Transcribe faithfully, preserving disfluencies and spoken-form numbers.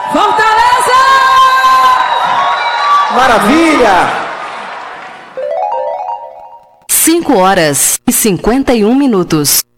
Fortaleza! Maravilha! cinco horas e cinquenta e um minutos.